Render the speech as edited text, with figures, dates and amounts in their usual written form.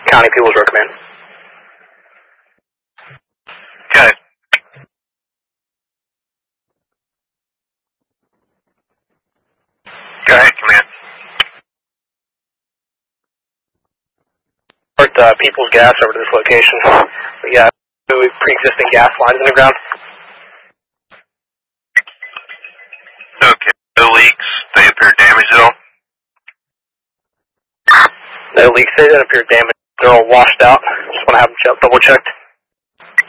County People's Road Command. Okay. Go ahead, Command. People's Gas over to this location. We got pre-existing gas lines in the ground. Okay. No leaks. They appear damaged at all? No leaks. They didn't appear damaged. They're all washed out. Just want to have them double checked.